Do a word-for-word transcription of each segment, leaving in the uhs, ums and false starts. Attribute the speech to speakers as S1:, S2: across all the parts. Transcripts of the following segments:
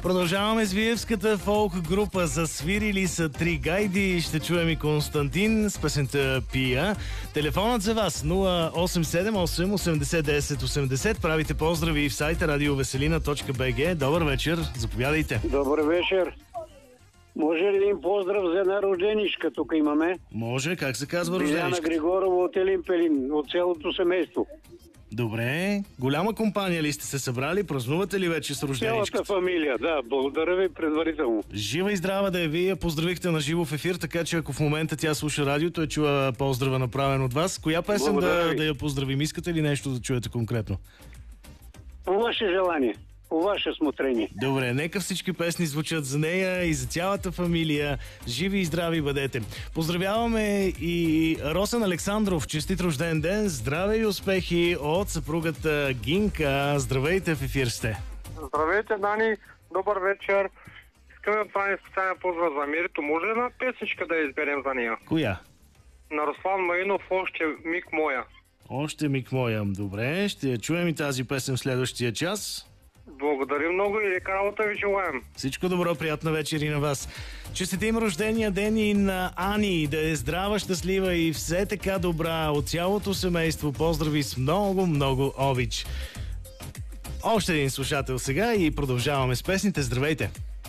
S1: Продължаваме с Виевската фолк група. Засвирили са три гайди. Ще чуем и Константин с песента Пия. Телефонът за вас нула осем седем осем осемдесет десет осемдесет. Правите поздрави в сайта радиовеселина точка би джи. Добър вечер, заповядайте.
S2: Добър вечер. Може ли един поздрав за една рожденичка? Тук имаме.
S1: Може, как се казва
S2: Биляна
S1: рожденичка?
S2: Григорова от Елин Пелин, от цялото семейство.
S1: Добре. Голяма компания ли сте се събрали? Празнувате ли вече с рожденичката?
S2: Цялата фамилия, да. Благодаря ви предварително.
S1: Жива и здрава да е, вие я поздравихте на живо в ефир, така че ако в момента тя слуша радиото, е чула поздрава направен от вас. Коя песен да, да я поздравим? Искате ли нещо да чуете конкретно?
S2: По ваше желание. По ваше смотрение.
S1: Добре, нека всички песни звучат за нея и за цялата фамилия. Живи и здрави бъдете. Поздравяваме и Росен Александров. Честит рожден ден, здраве и успехи от съпругата Гинка. Здравейте, в ефир сте.
S3: Здравейте, Дани. Добър вечер. Искаме да правим специален поздрав за Мирито. Може ли една песничка да изберем за нея?
S1: Коя?
S3: На Руслан Маинов, още миг моя.
S1: Още миг моя. Добре, ще я чуем и тази песен в следващия час.
S3: Благодаря много и лека работа ви желаем.
S1: Всичко добро, приятна вечер и на вас. Честите им рождения ден и на Ани, да е здрава, щастлива и все така добра от цялото семейство. Поздрави с много, много обич. Още един слушател сега и продължаваме с песните. Здравейте!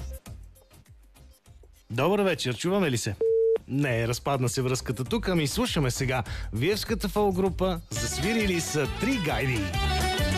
S1: Добър вечер, чуваме ли се? Не, разпадна се връзката тук, ами слушаме сега Виевската фолк група. Засвирили са три гайди.